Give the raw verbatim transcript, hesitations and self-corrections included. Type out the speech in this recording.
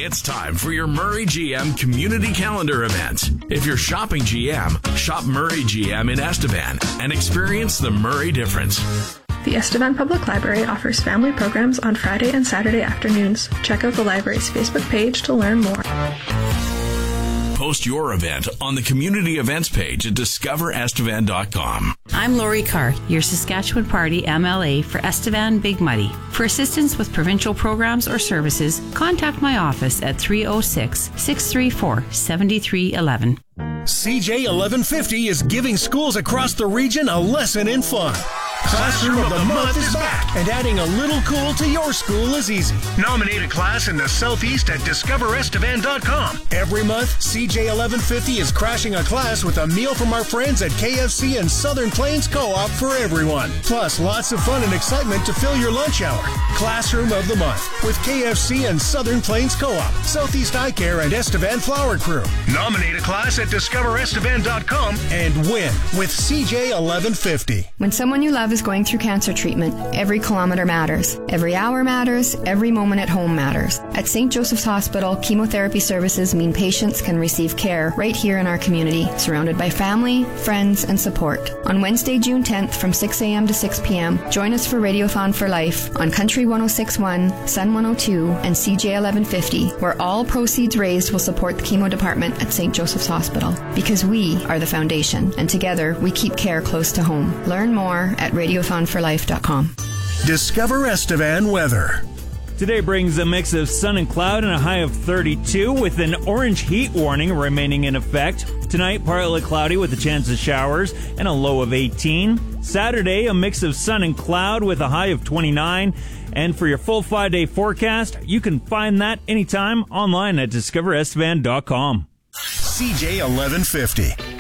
It's time for your Murray G M Community Calendar event. If you're shopping G M, shop Murray G M in Estevan and experience the Murray difference. The Estevan Public Library offers family programs on Friday and Saturday afternoons. Check out the library's Facebook page to learn more. Post your event on the community events page at discover estevan dot com. I'm Lori Carr, your Saskatchewan Party M L A for Estevan Big Muddy. For assistance with provincial programs or services, contact my office at three oh six, six three four, seven three one one. C J eleven fifty is giving schools across the region a lesson in fun. Classroom of the Month is back, and adding a little cool to your school is easy. Nominate a class in the Southeast at discover estevan dot com. Every month, C J eleven fifty is crashing a class with a meal from our friends at K F C and Southern Plains Co-op for everyone. Plus, lots of fun and excitement to fill your lunch hour. Classroom of the Month with K F C and Southern Plains Co-op, Southeast Eye Care, and Estevan Flower Crew. Nominate a class at discover estevan dot com and win with C J eleven fifty. When someone you love is going through cancer treatment, every kilometer matters. Every hour matters. Every moment at home matters. At Saint Joseph's Hospital, chemotherapy services mean patients can receive care right here in our community, surrounded by family, friends, and support. On Wednesday, June tenth from six a.m. to six p.m., join us for Radiothon for Life on Country one oh six point one, Sun one oh two, and C J eleven fifty, where all proceeds raised will support the chemo department at Saint Joseph's Hospital. Because we are the foundation, and together we keep care close to home. Learn more at radiothon for life dot com. Discover Estevan weather. Today brings a mix of sun and cloud and a high of thirty-two with an orange heat warning remaining in effect. Tonight, partly cloudy with a chance of showers and a low of eighteen. Saturday, a mix of sun and cloud with a high of twenty-nine. And for your full five-day forecast, you can find that anytime online at discover estevan dot com. C J eleven fifty.